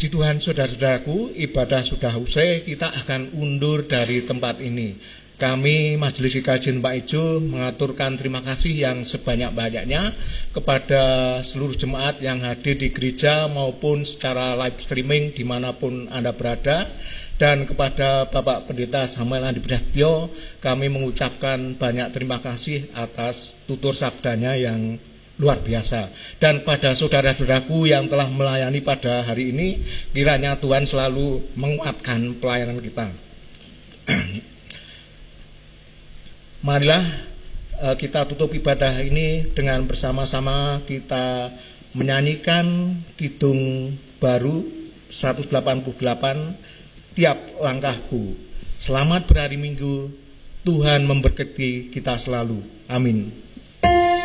Puji Tuhan, saudara-saudaraku, ibadah sudah usai, kita akan undur dari tempat ini. Kami Majelis Kajian Pak Ijo mengaturkan terima kasih yang sebanyak-banyaknya kepada seluruh jemaat yang hadir di gereja maupun secara live streaming dimanapun Anda berada. Dan kepada Bapak Pendeta Samuel Andi Prasetyo, kami mengucapkan banyak terima kasih atas tutur sabdanya yang luar biasa. Dan pada saudara-saudaraku yang telah melayani pada hari ini, kiranya Tuhan selalu menguatkan pelayanan kita. Marilah kita tutup ibadah ini dengan bersama-sama kita menyanyikan kidung baru 188, Tiap Langkahku. Selamat berhari Minggu, Tuhan memberkati kita selalu. Amin.